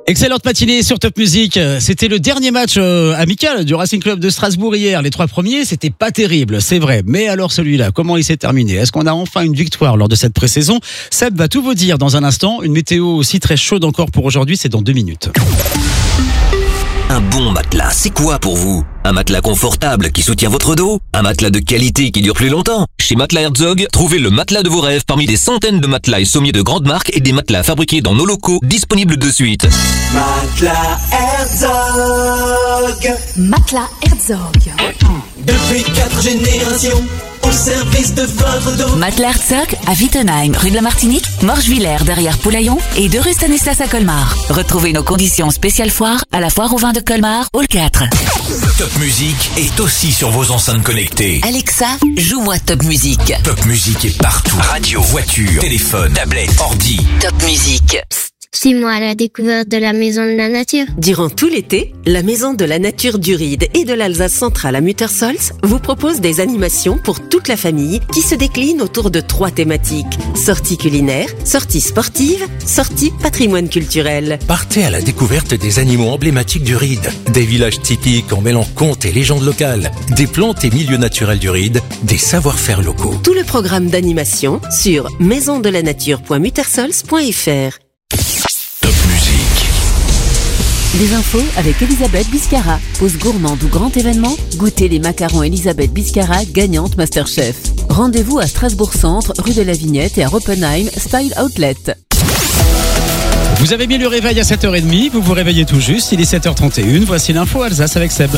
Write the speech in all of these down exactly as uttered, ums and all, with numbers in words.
Excellente matinée sur Top Music. C'était le dernier match euh, amical du Racing Club de Strasbourg hier. Les trois premiers, c'était pas terrible, c'est vrai. Mais alors celui-là, comment il s'est terminé? Est-ce qu'on a enfin une victoire lors de cette pré-saison? Seb va tout vous dire dans un instant. Une météo aussi très chaude encore pour aujourd'hui, c'est dans deux minutes. Un bon matelas, c'est quoi pour vous? Un matelas confortable qui soutient votre dos? Un matelas de qualité qui dure plus longtemps? Chez Matelas Herzog, trouvez le matelas de vos rêves parmi des centaines de matelas et sommiers de grandes marques et des matelas fabriqués dans nos locaux, disponibles de suite. Matelas Herzog. Matelas Herzog. Depuis quatre générations, au service de votre dos. Matelas Herzog à Wittenheim, rue de la Martinique, Morgevillers derrière Poulaillon et de rue Stanislas à Colmar. Retrouvez nos conditions spéciales foire à la foire au vin de Colmar, hall quatre. Top Music est aussi sur vos enceintes connectées. Alexa, joue-moi Top Music. Top Music est partout. Radio, voiture, téléphone, tablette, ordi. Top Music. Suis-moi à la découverte de la Maison de la Nature. Durant tout l'été, la Maison de la Nature du Ried et de l'Alsace centrale à Muttersols vous propose des animations pour toute la famille qui se déclinent autour de trois thématiques. Sorties culinaires, sorties sportives, sorties patrimoine culturel. Partez à la découverte des animaux emblématiques du Ried, des villages typiques en mêlant contes et légendes locales, des plantes et milieux naturels du Ried, des savoir-faire locaux. Tout le programme d'animation sur maison de la nature point muttersols point f r. Top Music. Des infos avec Elisabeth Biscara. Pause gourmande ou grand événement, goûtez les macarons Elisabeth Biscara, gagnante Masterchef. Rendez-vous à Strasbourg Centre, rue de la Vignette et à Roppenheim, Style Outlet. Vous avez mis le réveil à sept heures trente, vous vous réveillez tout juste, il est sept heures trente et une. Voici l'info Alsace avec Seb.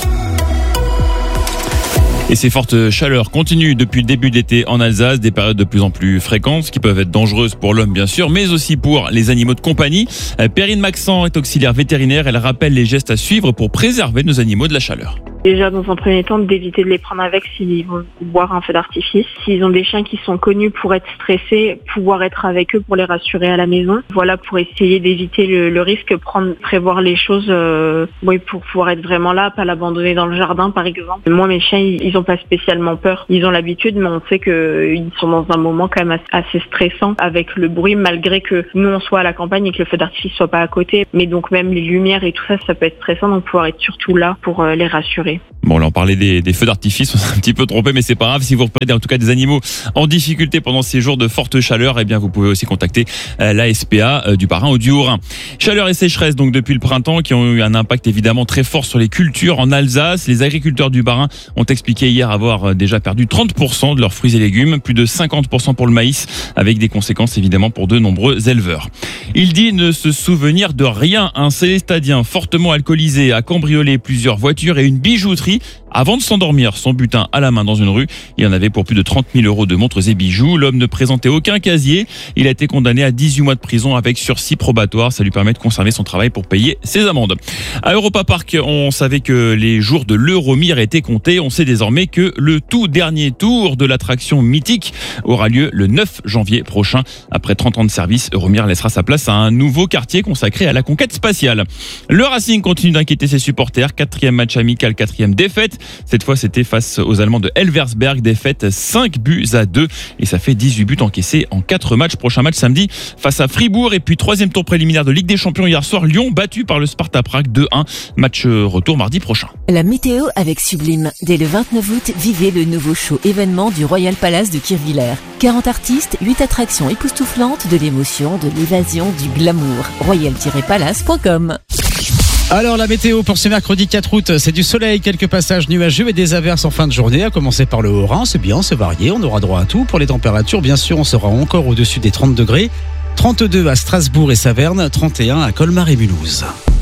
Et ces fortes chaleurs continuent depuis le début de l'été en Alsace, des périodes de plus en plus fréquentes, qui peuvent être dangereuses pour l'homme bien sûr, mais aussi pour les animaux de compagnie. Perrine Maxent est auxiliaire vétérinaire, elle rappelle les gestes à suivre pour préserver nos animaux de la chaleur. Déjà, dans un premier temps, d'éviter de les prendre avec s'ils vont boire un feu d'artifice. S'ils ont des chiens qui sont connus pour être stressés, pouvoir être avec eux pour les rassurer à la maison. Voilà, pour essayer d'éviter le, le risque, prendre, prévoir les choses, euh, oui, pour pouvoir être vraiment là, pas l'abandonner dans le jardin, par exemple. Moi, mes chiens, ils, ils ont pas spécialement peur. Ils ont l'habitude, mais on sait qu'ils sont dans un moment quand même assez stressant avec le bruit, malgré que nous, on soit à la campagne et que le feu d'artifice soit pas à côté. Mais donc, même les lumières et tout ça, ça peut être stressant, donc pouvoir être surtout là pour euh, les rassurer. Bon, là, on parlait des, des feux d'artifice, on s'est un petit peu trompé, mais c'est pas grave. Si vous repérez en tout cas des animaux en difficulté pendant ces jours de forte chaleur, eh bien, vous pouvez aussi contacter euh, la S P A euh, du Bas-Rhin ou du Haut-Rhin. Chaleur et sécheresse, donc, depuis le printemps, qui ont eu un impact évidemment très fort sur les cultures en Alsace. Les agriculteurs du Bas-Rhin ont expliqué hier avoir déjà perdu trente pour cent de leurs fruits et légumes, plus de cinquante pour cent pour le maïs, avec des conséquences évidemment pour de nombreux éleveurs. Il dit ne se souvenir de rien. Un célestadien fortement alcoolisé a cambriolé plusieurs voitures et une bijouterie avant de s'endormir, son butin à la main dans une rue. Il y en avait pour plus de trente mille euros de montres et bijoux. L'homme ne présentait aucun casier. Il a été condamné à dix-huit mois de prison avec sursis probatoire. Ça lui permet de conserver son travail pour payer ses amendes. À Europa Park, on savait que les jours de l'Euromir étaient comptés. On sait désormais que le tout dernier tour de l'attraction mythique aura lieu le neuf janvier prochain. Après trente ans de service, Euromir laissera sa place à un nouveau quartier consacré à la conquête spatiale. Le Racing continue d'inquiéter ses supporters. Quatrième match amical, quatrième défaite. Cette fois, c'était face aux Allemands de Elversberg, défaite cinq buts à deux. Et ça fait dix-huit buts encaissés en quatre matchs. Prochain match samedi face à Fribourg. Et puis, troisième tour préliminaire de Ligue des Champions hier soir. Lyon battu par le Sparta Prague deux un. Match retour mardi prochain. La météo avec Sublime. Dès le vingt-neuf août, vivez le nouveau show événement du Royal Palace de Kirchwiller. quarante artistes, huit attractions époustouflantes, de l'émotion, de l'évasion, du glamour. royal tiret palace point com. Alors la météo pour ce mercredi quatre août, c'est du soleil, quelques passages nuageux et des averses en fin de journée, à commencer par le Haut-Rhin. C'est bien, c'est varié, on aura droit à tout. Pour les températures, bien sûr, on sera encore au-dessus des trente degrés. trente-deux à Strasbourg et Saverne, trente et un à Colmar et Mulhouse.